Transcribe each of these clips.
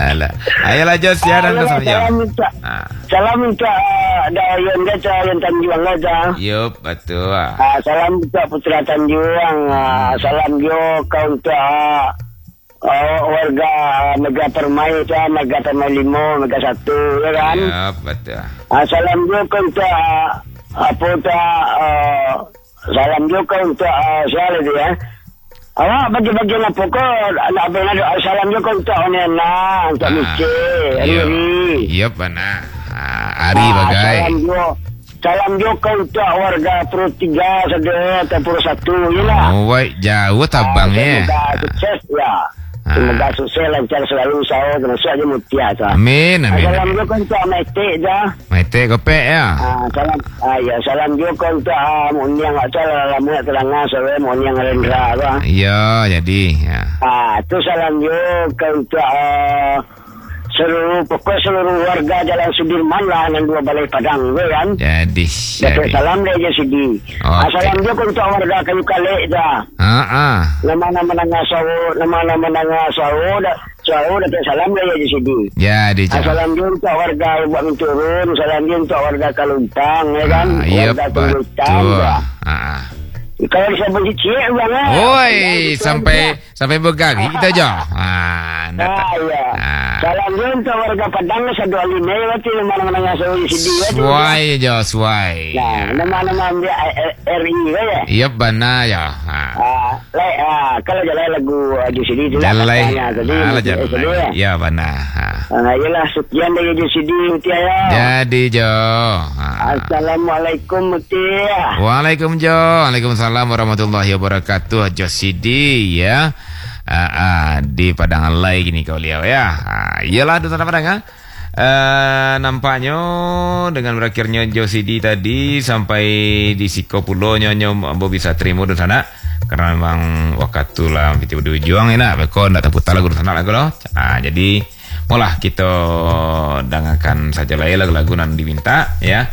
Alah. Ayolah Jos ya dan Salam minta dayon gaca yang Tanjuang gaca. Yup, betul. Salam minta Putra Tanjuang. Salam yo kau untuk warga Mega Permai itu, Mega Permai 5, Mega 1 ya kan. Yup, betul. Salam yo kau untuk salam yo kau untuk siapa itu ya. Awak bagi-bagi nak pokok nak benar salam juga untuk onena untuk Mice Ari. Iya mana. Ari bagai. Salam juga untuk warga Puro 3 saja atau Puro 1 yalah. Oh, wai jauh tabangnya. Semoga sukses ya. Semoga sukses lancar selalu usaha termasuk aja mutia tu. Amin amin. Salam juga untuk Mete je. Mete kopek ya. Salam salam juga untuk Muniang acara lama terangah saya Muniang Rendra tu. Iya jadi ya. Tu salam juga untuk seluruh warga Jalan Sudirman lah yang 2 Balai Padang tu kan. Jadi. Salam dia je Sidi. Salam juga untuk warga Kayu Kalek dah. Nama-nama nangah sawo dah salam dia je Sidi. Jadi. Salam juga untuk warga Buat Menturun, salam juga untuk warga Kaluntang ya kan. Warga Tunggutan. Kalau saya beli cik banget. Oi, sampai bergagi kita aja. Ya. Salam dia untuk warga Padang Sadua Lima berarti nama-nama saya sedih berarti. Suai. Nah, nama-nama dia RI ya. Iya benar ya. Kalau jalan lagu di sini tu lah. Jalan. Ya benar. Yalah sekian dari di sini Mutia ya. Jadi Jo. Assalamualaikum Mutia. Waalaikumsalam warahmatullahi wabarakatuh. Jo Sidi ya. Di Padang Alai gini kau lihat ya. Iyalah Duta Padang nampaknya dengan berakhirnya Josidi tadi sampai di Siko Pulau nyonya ambo bisa terima di sana karena memang waktu lah kita berjuang enak bekon tak putar lagu di sana lagu loh. Jadi molah kita dengarkan saja lah ya lagu-lagu yang diminta ya.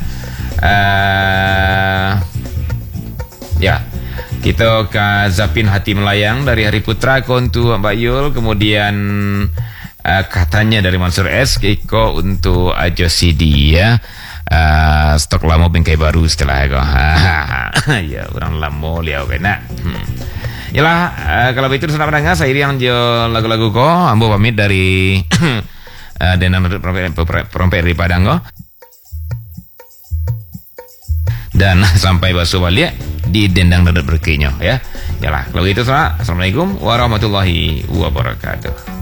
Ya. Kita ke Zapin Hati Melayang dari Hari Putra untuk Mbak Yul, kemudian katanya dari Mansur S Iko untuk Ajo CD ya. Stok lama bingkai baru setelah itu. Ya, orang lama liau kena. Yalah, kalau begitu sudah mendengar saya yang jo lagu-lagu ko, ambo pamit dari Denang Perompet dari Padang ko. Dan sampai basuh balik di Dendang Dadat Berkenyo ya. Yalah, kalau gitu Assalamualaikum warahmatullahi wabarakatuh.